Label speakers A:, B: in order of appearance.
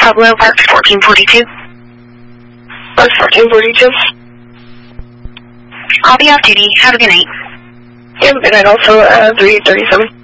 A: Pablo, Park 1442.
B: Park 1442.
A: I'll be off duty. Have a good night.
B: Yeah, good night also, 337.